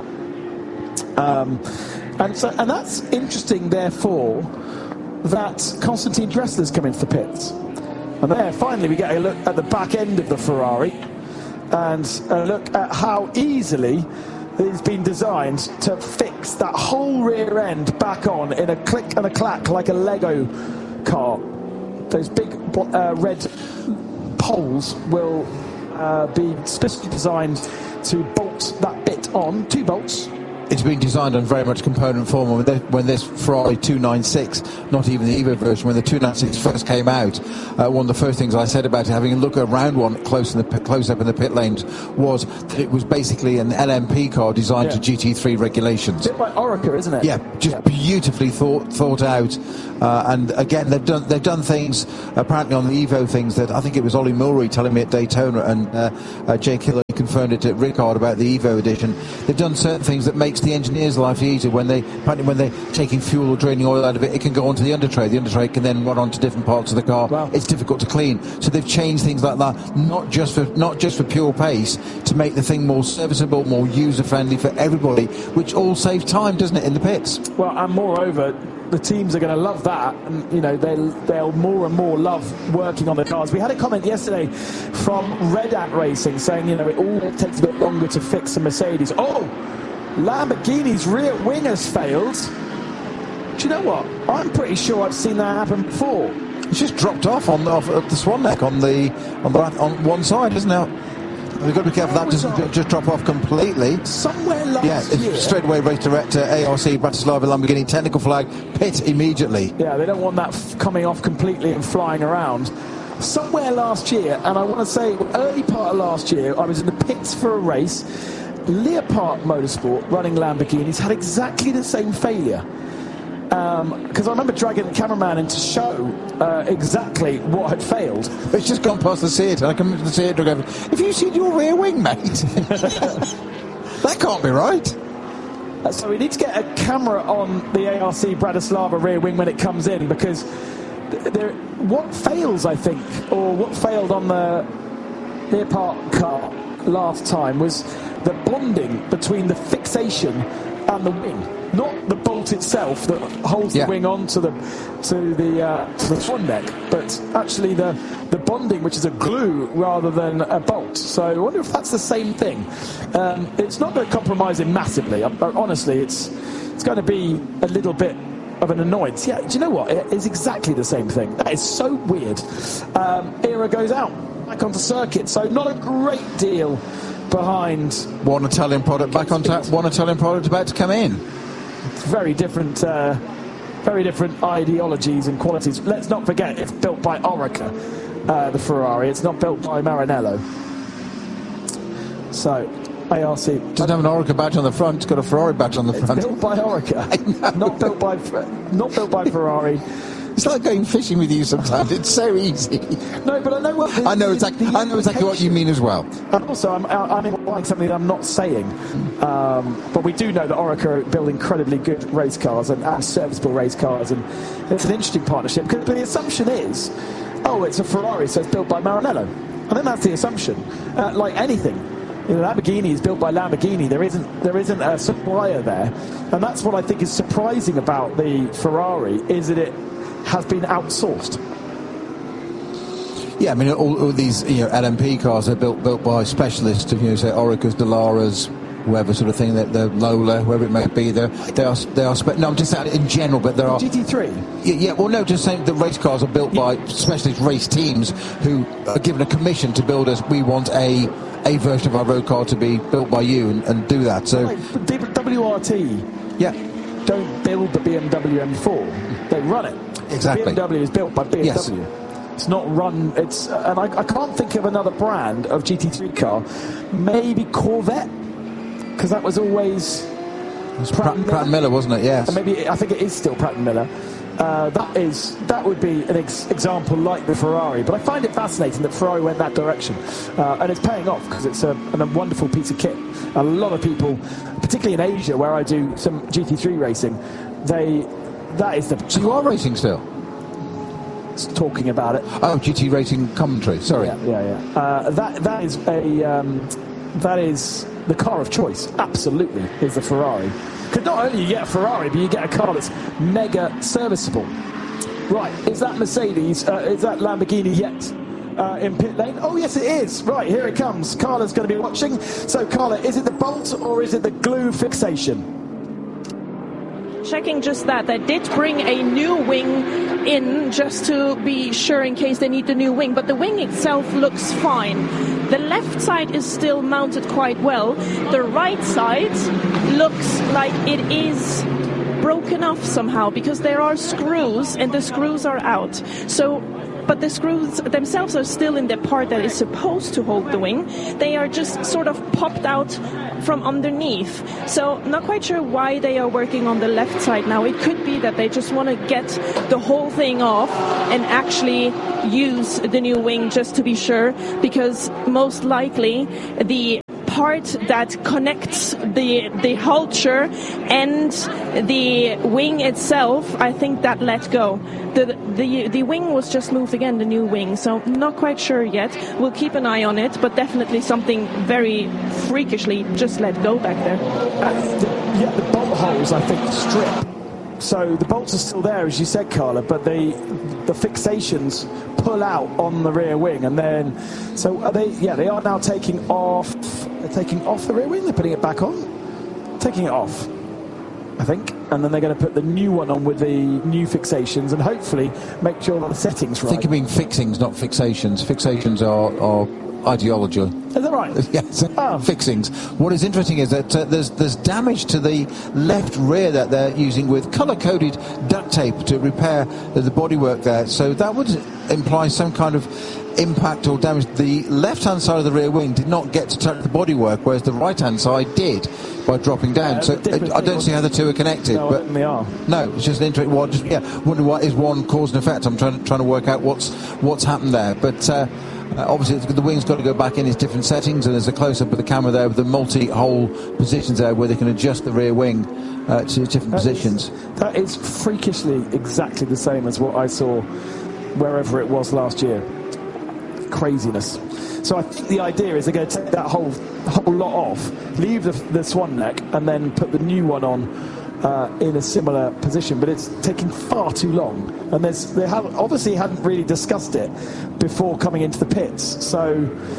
and that's interesting, therefore, that Konstantin Dressler's come into the pits. And there, finally, we get a look at the back end of the Ferrari and a look at how easily it's been designed to fix that whole rear end back on in a click and a clack like a Lego car. Those big red poles will be specially designed to bolt that bit on, 2 bolts. It's been designed on very much component form. When this Ferrari 296, not even the Evo version, when the 296 first came out, one of the first things I said about it, having a look around one close up in the pit lanes, was that it was basically an LMP car designed to GT3 regulations. A bit like Oreca, isn't it? Yeah, just beautifully thought out. And again, they've done things apparently on the Evo things that I think it was Ollie Mulry telling me at Daytona, and Jake Hill confirmed it at Ricard about the Evo edition. They've done certain things that makes the engineer's life easier. When they're taking fuel or draining oil out of it, it can go onto the undertray. The undertray can then run onto different parts of the car. Wow. It's difficult to clean, so they've changed things like that, not just for pure pace, to make the thing more serviceable, more user friendly for everybody, which all saves time, doesn't it, in the pits? Well, and moreover, the teams are going to love that, and they'll more and more love working on the cars. We had a comment yesterday from Red Ant Racing saying, it all takes a bit longer to fix a Mercedes. Oh, Lamborghini's rear wing has failed. Do you know what? I'm pretty sure I've seen that happen before. It's just dropped off on the swan neck on one side, isn't it? We've got to be careful that doesn't just drop off completely. Somewhere last year. Straight away, race director, ARC, Bratislava, Lamborghini, technical flag, pit immediately. Yeah, they don't want that coming off completely and flying around. Somewhere last year, and I want to say early part of last year, I was in the pits for a race. Leopard Motorsport, running Lamborghinis, had exactly the same failure. Because I remember dragging the cameraman in to show exactly what had failed. It's just gone past the theatre. I come to the theatre and go, have you seen your rear wing, mate? That can't be right. So we need to get a camera on the ARC Bratislava rear wing when it comes in, because what fails, I think, or what failed on the Leopard car last time was the bonding between the fixation and the wing, not the bolt itself that holds the wing onto the swan neck, but actually the bonding, which is a glue rather than a bolt. So I wonder if that's the same thing. It's not going to compromise it massively. Honestly, it's going to be a little bit of an annoyance. Yeah, do you know what? It is exactly the same thing. That is so weird. Era goes out back onto circuit, so not a great deal behind. One Italian product back on tap. One Italian product about to come in. It's very different ideologies and qualities. Let's not forget, it's built by Oreca, the Ferrari. It's not built by Maranello. So, ARC doesn't have an Oreca badge on the front. It's got a Ferrari badge on the front. It's built by Oreca, not built by Ferrari. It's like going fishing with you sometimes. It's so easy. No, but I know what. I know exactly what you mean as well. And also, I'm implying something that I'm not saying. But we do know that Oreca build incredibly good race cars and serviceable race cars, and it's an interesting partnership. Because the assumption is, it's a Ferrari, so it's built by Maranello. I think that's the assumption. Like anything. Lamborghini is built by Lamborghini. There isn't a supplier there, and that's what I think is surprising about the Ferrari, is that it has been outsourced. Yeah, I mean, all these LMP cars are built by specialists of say Orecas, Dalaras, whoever sort of thing, the Lola, whoever it may be. They are. No, I'm just saying in general, but there are GT3. Yeah, well, no, just saying the race cars are built by specialist race teams who are given a commission to build us. We want a version of our road car to be built by you and do that. So WRT. Yeah. Don't build the BMW M4. They run it. Exactly. BMW is built by BMW. Yes. It's not run. And I can't think of another brand of GT3 car. Maybe Corvette, because that was always Pratt and Miller, wasn't it? Yes. And maybe I think it is still Pratt and Miller. That would be an example like the Ferrari. But I find it fascinating that Ferrari went that direction, and it's paying off because it's a wonderful piece of kit. A lot of people, particularly in Asia, where I do some GT3 racing, that is the. So you are racing still? Talking about it. Oh, GT racing commentary. Sorry. Yeah. That is the car of choice. Absolutely, is the Ferrari. Because not only you get a Ferrari, but you get a car that's mega serviceable. Right, is that Mercedes, is that Lamborghini yet in pit lane? Oh, yes, it is. Right, here it comes. Carla's going to be watching. So, Carla, is it the bolt or is it the glue fixation? Checking just that. They did bring a new wing in just to be sure in case they need the new wing, but the wing itself looks fine. The left side is still mounted quite well. The right side looks like it is broken off somehow because there are screws and the screws are out. So, but the screws themselves are still in the part that is supposed to hold the wing. They are just sort of popped out from underneath. So not quite sure why they are working on the left side now. It could be that they just want to get the whole thing off and actually use the new wing just to be sure, because most likely the part that connects the hulture and the wing itself, I think that let go. The wing was just moved again, the new wing, so not quite sure yet. We'll keep an eye on it, but definitely something very freakishly just let go back there. The bolt holes, I think, strip. So the bolts are still there, as you said, Carla, but the fixations pull out on the rear wing, and then they are now taking off. They're taking off the rear wing. They're putting it back on, taking it off, I think, and then they're going to put the new one on with the new fixations, and hopefully make sure that the settings right. I think you mean fixings, not fixations. Fixations are ideology. Is that right? Yes. Fixings. What is interesting is that there's damage to the left rear that they're using with colour-coded duct tape to repair the bodywork there. So that would imply some kind of impact or damage. The left-hand side of the rear wing did not get to touch the bodywork, whereas the right-hand side did by dropping down. So I don't see how the two are connected. No, but they are. No, it's just an interesting one. Wonder what is one cause and effect. I'm trying to work out what's happened there. But obviously, the wing's got to go back in its different settings, and there's a close-up of the camera there with the multi-hole positions there where they can adjust the rear wing to different positions. That is freakishly exactly the same as what I saw wherever it was last year. Craziness. So I think the idea is they're going to take that whole lot off, leave the swan neck, and then put the new one on in a similar position, but it's taking far too long, and they hadn't really discussed it before coming into the pits. So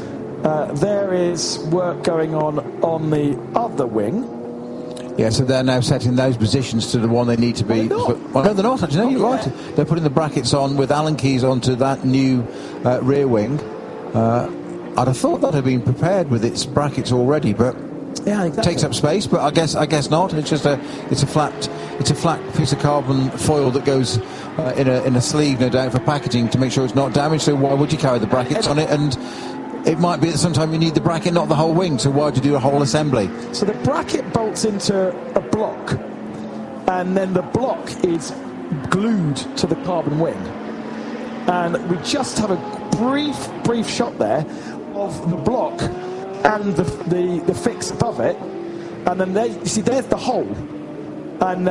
there is work going on the other wing. Yeah, so they're now setting those positions to the one they need to be. No, they're not actually. No, you're right. They're putting the brackets on with Allen keys onto that new rear wing. I'd have thought that had been prepared with its brackets already, but yeah, exactly. It takes up space. But I guess not. It's just a flat piece of carbon foil that goes in a sleeve, no doubt, for packaging to make sure it's not damaged. So why would you carry the brackets on it? And it might be that sometimes you need the bracket, not the whole wing, so why do you do a whole assembly? So the bracket bolts into a block, and then the block is glued to the carbon wing. And we just have a brief shot there of the block and the fix above it, and then you see there's the hole, and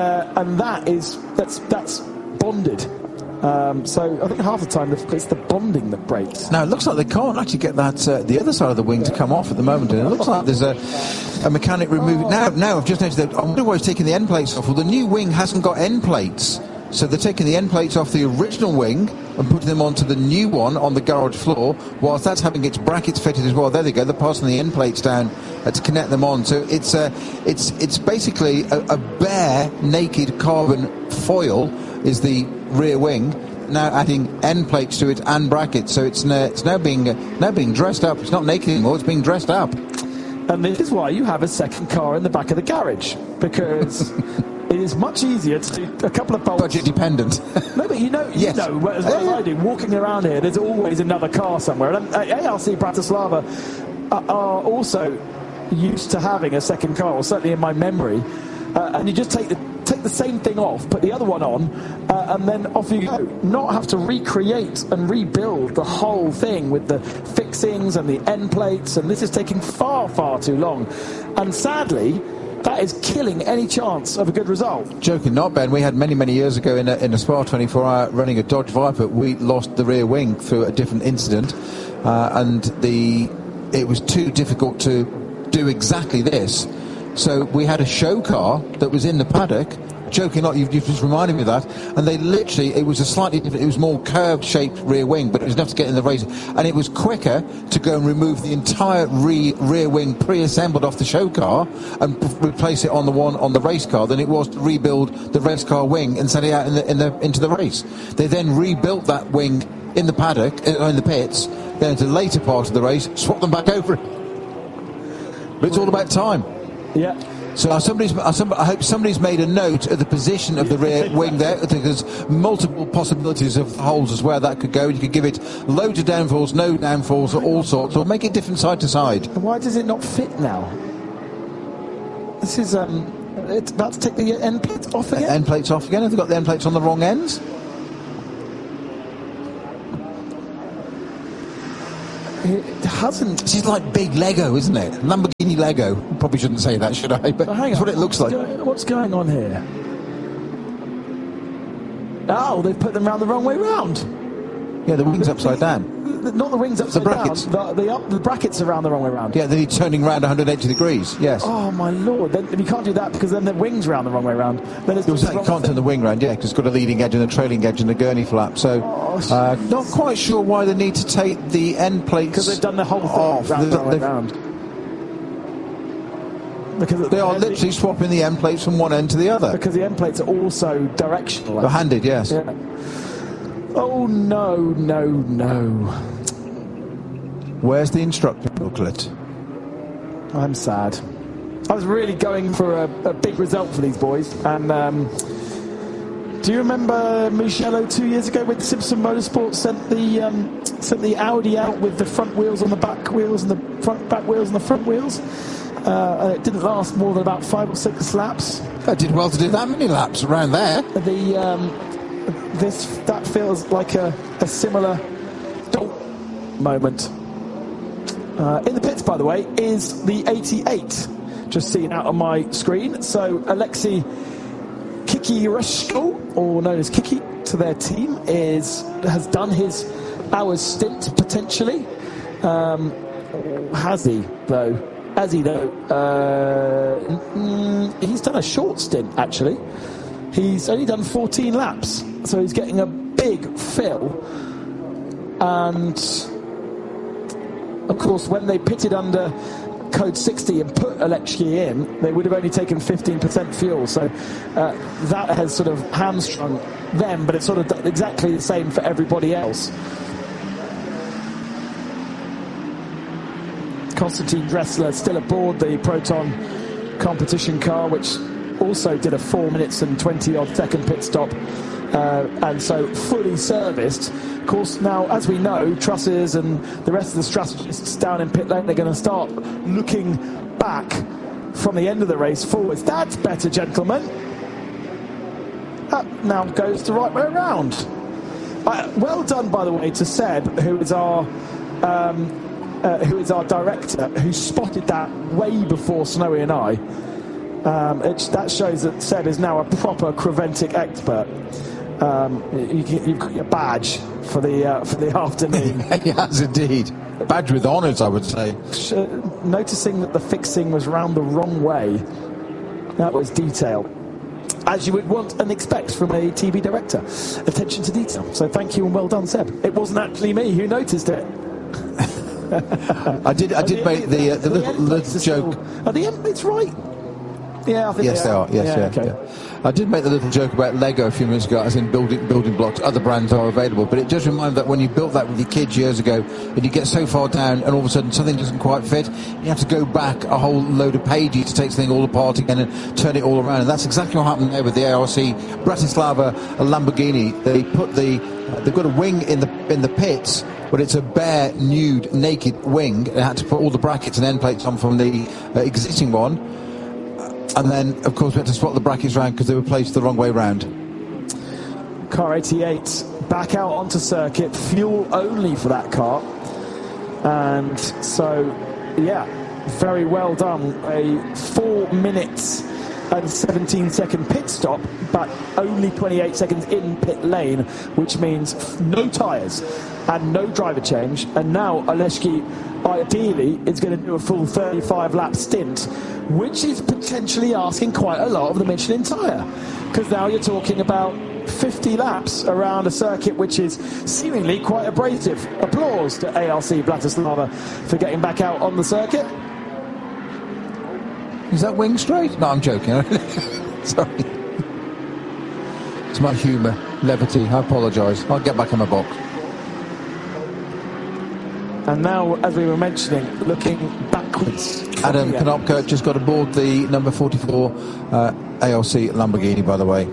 that's bonded. So I think half the time it's the bonding that breaks. Now it looks like they can't actually get that the other side of the wing to come off at the moment, and it looks like there's a mechanic removing. Now I've just noticed that I'm wondering why he's taking the end plates off. Well, the new wing hasn't got end plates, so they're taking the end plates off the original wing and putting them onto the new one on the garage floor, whilst that's having its brackets fitted as well. There they go. They're passing the end plates down to connect them on. So it's basically a bare, naked carbon foil is the rear wing, now adding end plates to it and brackets. So it's now being dressed up. It's not naked anymore. It's being dressed up. And this is why you have a second car in the back of the garage, because it is much easier to do a couple of bolts. Budget dependent. No, but you know as well as I do, walking around here, there's always another car somewhere. And ARC Bratislava are also used to having a second car, or certainly in my memory. And you just take the same thing off, put the other one on, and then off you go. Not have to recreate and rebuild the whole thing with the fixings and the end plates, and this is taking far, far too long. And sadly, that is killing any chance of a good result. Joking not, Ben, we had many years ago in a Spa 24-hour running a Dodge Viper, we lost the rear wing through a different incident, and it was too difficult to do exactly this. So we had a show car that was in the paddock joking not, you've just reminded me of that. And they literally, it was a slightly different, it was more curved shaped rear wing, but it was enough to get in the race. And it was quicker to go and remove the entire rear wing pre-assembled off the show car and replace it on the one on the race car than it was to rebuild the race car wing and send it out into the race. They then rebuilt that wing in the paddock, in the pits, then into the later part of the race, swapped them back over. But it's all about time. Yeah. So I hope somebody's made a note of the position of the rear wing there, because there's multiple possibilities of holes as where that could go. You could give it loads of downfalls, no downfalls, or all sorts, or make it different side to side. Why does it not fit now? This is it's about to take the end plates off again. End plates off again. Have they got the end plates on the wrong ends? It hasn't. This is like big Lego, isn't it? Lamborghini Lego. Probably shouldn't say that, should I? But that's what it looks like. What's going on here? Oh, they've put them round the wrong way round. Yeah, the wings upside down. Not the wings upside the brackets. down. The brackets are round the wrong way round. Yeah, they're turning round 180 degrees. Yes. Oh my lord! Then you can't do that because then the wings round the wrong way round. Then it's you can't turn the wing round, because it's got a leading edge and a trailing edge and a gurney flap. So, not quite sure why they need to take the end plates because they've done the whole thing off. round the wrong way round. Because they are literally swapping the end plates from one end to the other. Because the end plates are also directional. They're handed, yes. Yeah. Oh no, no, no. Where's the instructor booklet? I'm sad. I was really going for a big result for these boys. And do you remember Mugello 2 years ago with Simpson Motorsport sent the Audi out with the front wheels on the back wheels and the back wheels on the front wheels? And it didn't last more than about 5 or 6 laps. That did well to do that many laps around there. That feels like a similar moment. In the pits, by the way, is the 88, just seen out on my screen. So Alexei Kikireshko, or known as Kiki to their team, has done his hours stint potentially. Has he though? He's done a short stint actually. He's only done 14 laps, so he's getting a big fill. And of course, when they pitted under code 60 and put Alexei in, they would have only taken 15% fuel. So that has sort of hamstrung them, but it's sort of exactly the same for everybody else. Konstantin Dressler still aboard the Proton competition car, which also did a 4 minutes and 20-odd second pit stop, and so fully serviced. Of course, now, as we know, Trusses and the rest of the strategists down in pit lane, they're going to start looking back from the end of the race forwards. That's better, gentlemen. That now goes the right way around. Well done, by the way, to Seb, who is our director, who spotted that way before Snowy and I. That shows that Seb is now a proper Creventic expert. You've got your badge for the afternoon. He has indeed. Badge with honours, I would say. Noticing that the fixing was round the wrong way. That was detail, as you would want and expect from a TV director. Attention to detail. So thank you and well done, Seb. It wasn't actually me who noticed it. I did make the little joke. It's right. Yeah, I think yes, they are. Yes, yeah. Okay. Yeah. I did make the little joke about Lego a few minutes ago, as in building blocks. Other brands are available, but it does remind me that when you built that with your kids years ago, and you get so far down, and all of a sudden something doesn't quite fit, you have to go back a whole load of pages to take something all apart again and turn it all around. And that's exactly what happened there with the ARC Bratislava Lamborghini. They've got a wing in the pits, but it's a bare, nude, naked wing. They had to put all the brackets and end plates on from the existing one. And then, of course, we had to swap the brackets around because they were placed the wrong way round. Car 88 back out onto circuit, fuel only for that car. And so, yeah, very well done. A 4 minutes and 17-second pit stop, but only 28 seconds in pit lane, which means no tyres and no driver change. And now Aleshki ideally is going to do a full 35-lap stint, which is potentially asking quite a lot of the Michelin tyre, because now you're talking about 50 laps around a circuit which is seemingly quite abrasive. Applause to ARC Bratislava for getting back out on the circuit. Is that wing straight? No, I'm joking. Sorry. It's my humour, levity. I apologise. I'll get back in my box. And now, as we were mentioning, looking backwards. Adam Konopka just got aboard the number 44 ARC Lamborghini, by the way.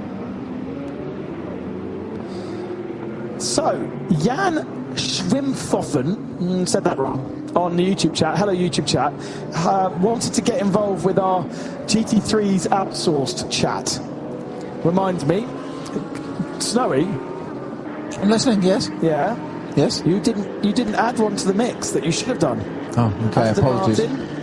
So, Jan Schwimphoffen, said that wrong, on the YouTube chat, hello YouTube chat, wanted to get involved with our GT3's outsourced chat. Reminds me, Snowy. I'm listening, yes. Yeah. Yes. You didn't add one to the mix that you should have done. Oh, okay, Aston apologies. Martin,